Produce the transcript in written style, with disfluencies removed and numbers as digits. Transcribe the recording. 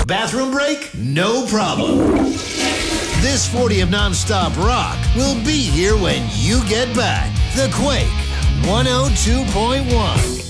Bathroom break? No problem. This 40 of nonstop rock will be here when you get back. The Quake 102.1.